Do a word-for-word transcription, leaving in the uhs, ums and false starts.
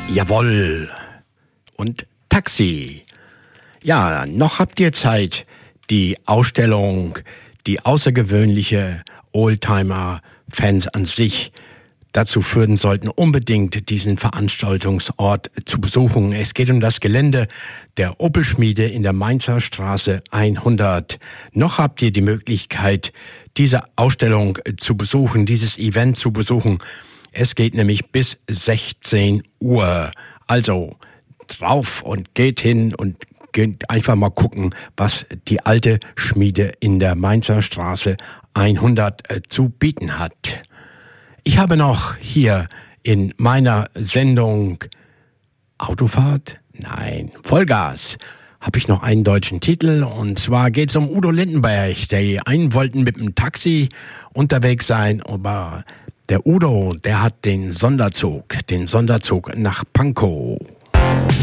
Jawohl. Und Taxi. Ja, noch habt ihr Zeit, die Ausstellung, die außergewöhnliche Oldtimer-Fans an sich dazu führen sollten, unbedingt diesen Veranstaltungsort zu besuchen. Es geht um das Gelände der Opel-Schmiede in der Mainzer Straße hundert. Noch habt ihr die Möglichkeit, diese Ausstellung zu besuchen, dieses Event zu besuchen. Es geht nämlich bis sechzehn Uhr. Also drauf und geht hin und geht einfach mal gucken, was die alte Schmiede in der Mainzer Straße hundert zu bieten hat. Ich habe noch hier in meiner Sendung Autofahrt? Nein, Vollgas. Habe ich noch einen deutschen Titel, und zwar geht es um Udo Lindenberg. Die einen wollten mit dem Taxi unterwegs sein, aber der Udo, der hat den Sonderzug, den Sonderzug nach Pankow.